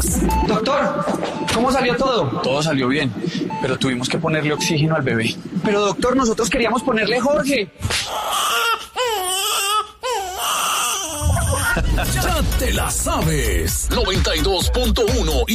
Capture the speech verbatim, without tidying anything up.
más. Doctor, ¿cómo salió todo? Todo salió bien, pero tuvimos que ponerle oxígeno al bebé. Pero doctor, nosotros queríamos ponerle Jorge. Ya te la sabes. noventa y dos punto uno